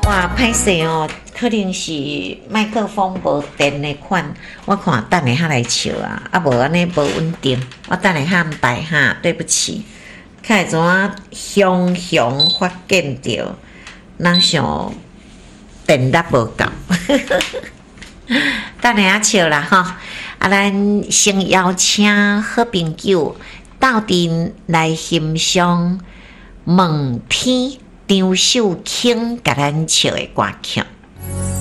哇，歹势哦，可能是麦克风无电的款，我看等下下来笑啊，啊无安尼无稳定，我等下下摆哈，对不起。看会怎啊，雄发现着，咱想电力无够，等下笑啦吼。啊，咱先邀请好朋友到阵来欣赏《问天》张秀卿甲咱唱的歌曲。